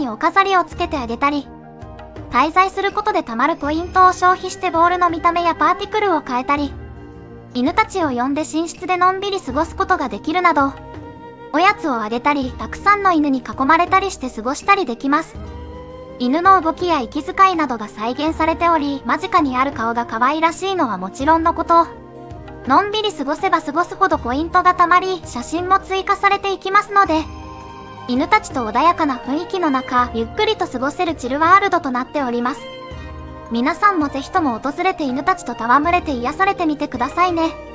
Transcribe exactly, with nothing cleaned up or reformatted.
にお飾りをつけてあげたり、滞在することで貯まるポイントを消費してボールの見た目やパーティクルを変えたり、犬たちを呼んで寝室でのんびり過ごすことができるなど、おやつをあげたり、たくさんの犬に囲まれたりして過ごしたりできます。犬の動きや息遣いなどが再現されており、間近にある顔が可愛らしいのはもちろんのこと、のんびり過ごせば過ごすほどポイントが貯まり、写真も追加されていきますので、犬たちと穏やかな雰囲気の中、ゆっくりと過ごせるチルワールドとなっております。皆さんもぜひとも訪れて犬たちと戯れて癒されてみてくださいね。